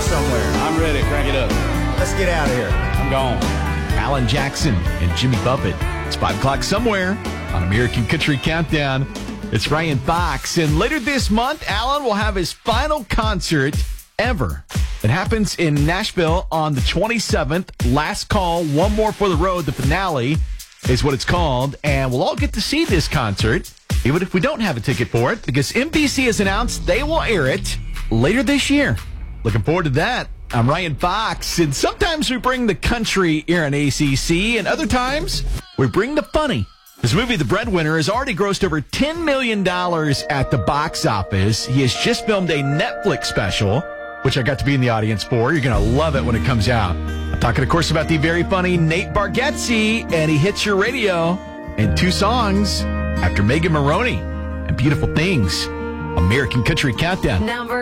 somewhere. I'm ready. Crank it up. Let's get out of here. I'm gone. Alan Jackson and Jimmy Buffett. It's 5 o'clock somewhere on American Country Countdown. It's Ryan Fox. And later this month, Alan will have his final concert ever. It happens in Nashville on the 27th. Last call, one more for the road. The finale is what it's called. And we'll all get to see this concert, even if we don't have a ticket for it, because NBC has announced they will air it later this year. Looking forward to that. I'm Ryan Fox, and sometimes we bring the country here on ACC, and other times we bring the funny. This movie, The Breadwinner, has already grossed over $10 million at the box office. He has just filmed a Netflix special, which I got to be in the audience for. You're going to love it when it comes out. I'm talking, of course, about the very funny Nate Bargatze, and he hits your radio in 2 songs after Megan Maroney and Beautiful Things. American Country Countdown.